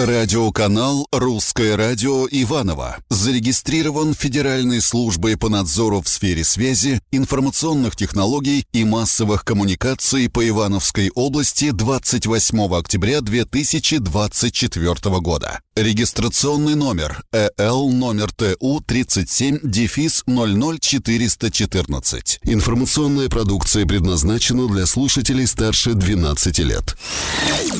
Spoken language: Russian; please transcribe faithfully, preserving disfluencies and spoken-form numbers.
Радиоканал «Русское радио» Иваново зарегистрирован Федеральной службой по надзору в сфере связи, информационных технологий и массовых коммуникаций по Ивановской области двадцать восьмого октября две тысячи двадцать четвёртого года. Регистрационный номер ЭЛ номер ТУ тридцать семь ноль ноль четыреста четырнадцать. Информационная продукция предназначена для слушателей старше двенадцати лет.